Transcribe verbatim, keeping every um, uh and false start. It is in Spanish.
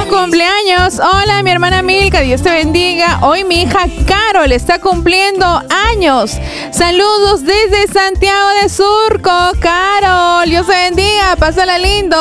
cumpleaños. Hola, mi hermana Milka, Dios te bendiga. Hoy mi hija Carol está cumpliendo años. Saludos desde Santiago de Surco. Carol, Dios te bendiga. Pásala lindo.